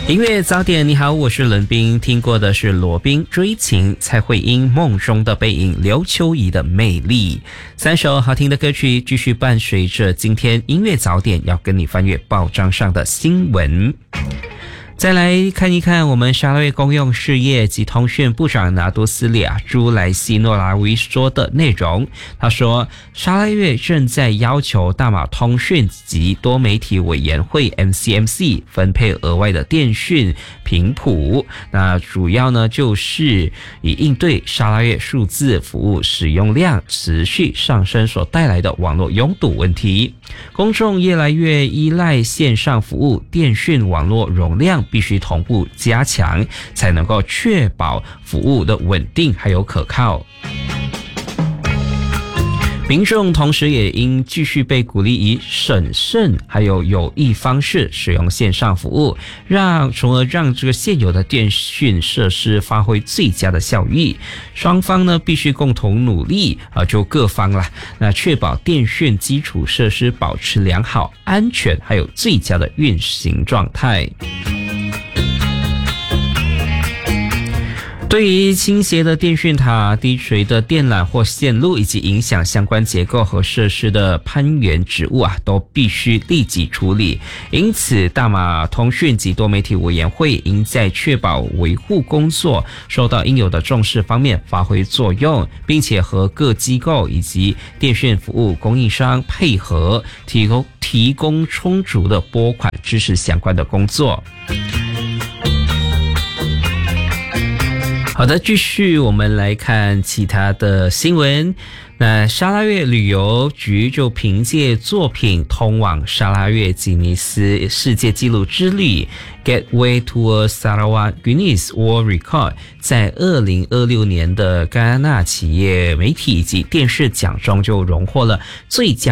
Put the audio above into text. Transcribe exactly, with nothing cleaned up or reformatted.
音乐早点，你好，我是伦斌。听过的是罗宾、追情、蔡慧英、梦中的背影、刘秋怡的魅力，三首好听的歌曲继续伴随着今天音乐早点，要跟你翻阅报章上的新闻。再来看一看我们沙拉越公用事业及通讯部长拿督斯里亚朱莱西诺拉维说的内容。他说，沙拉越正在要求大马通讯及多媒体委员会 M C M C 分配额外的电讯频谱，那主要呢就是以应对沙拉越数字服务使用量持续上升所带来的网络拥堵问题。公众越来越依赖线上服务，电讯网络容量必须同步加强，才能够确保服务的稳定还有可靠。民众同时也应继续被鼓励以审慎还有有益方式使用线上服务，让从而让这个现有的电讯设施发挥最佳的效益。双方呢必须共同努力啊，就各方啦，那确保电讯基础设施保持良好、安全还有最佳的运行状态。对于倾斜的电讯塔、低垂的电缆或线路以及影响相关结构和设施的攀援植物啊，都必须立即处理。因此，大马通讯及多媒体委员会应在确保维护工作受到应有的重视方面发挥作用，并且和各机构以及电讯服务供应商配合，提供提供充足的拨款支持相关的工作。好的，继续我们来看其他的新闻。那沙拉越旅游局就凭借作品通往沙拉越吉尼斯世界纪录之旅 Gateway to Sarawak Guinness World Record 在二零二六年的戛纳企业媒体及电视奖中就荣获了最佳